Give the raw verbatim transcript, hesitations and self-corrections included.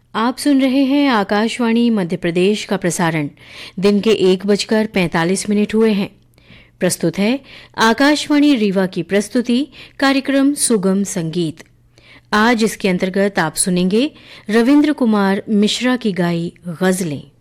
आप सुन रहे हैं आकाशवाणी मध्य प्रदेश का प्रसारण। दिन के एक बजकर पैंतालीस मिनट हुए हैं। प्रस्तुत है आकाशवाणी रीवा की प्रस्तुति कार्यक्रम सुगम संगीत। आज इसके अंतर्गत आप सुनेंगे रविंद्र कुमार मिश्रा की गाई गजलें।